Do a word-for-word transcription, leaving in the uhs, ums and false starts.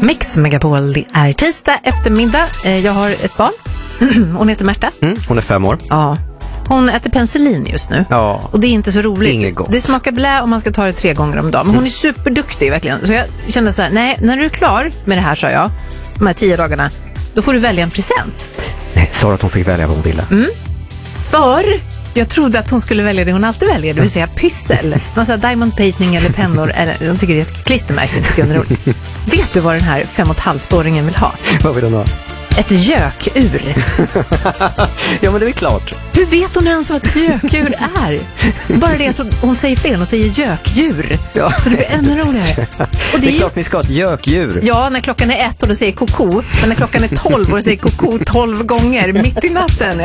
Mix Megapol, det är tisdag eftermiddag. Jag har ett barn. Hon heter Märta. Mm, hon är fem år. Ja. Hon äter penicillin just nu. Ja. Och det är inte så roligt. Inget gott. Det smakar blä om man ska ta det tre gånger om dagen. Men hon är superduktig verkligen. Så jag kände så här, nej, när du är klar med det här, sa jag, de här tio dagarna, då får du välja en present. Nej, sa att hon fick välja vad hon ville. Mm. För jag trodde att hon skulle välja det hon alltid väljer, det vill säga pyssel. Någon sån här diamond painting eller pennor, eller de tycker det är ett klistermärke, tycker jag är roligt. Vet du vad den här fem och ett halvt åringen vill ha? Vad vill hon ha? Ett gökur. Ja, men det är klart. Hur vet hon ens vad ett gökur är? Bara det att hon, hon säger fel, hon säger gökdjur. Ja. Så det blir ännu roligare. Och det, det är klart ni ska ha ett gökdjur. Ja, när klockan är ett och då säger koko. Men när klockan är tolv och då säger koko tolv gånger mitt i natten.